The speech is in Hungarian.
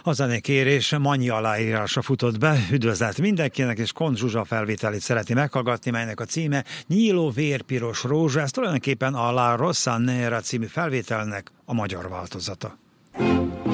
A zenekérés Manyi aláírása futott be, üdvözlet mindenkinek, és Kont Zsuzsa felvételét szereti meghallgatni, melynek a címe Nyíló vérpiros rózsa, ez tulajdonképpen a La Rossa Nera című felvételnek a magyar változata.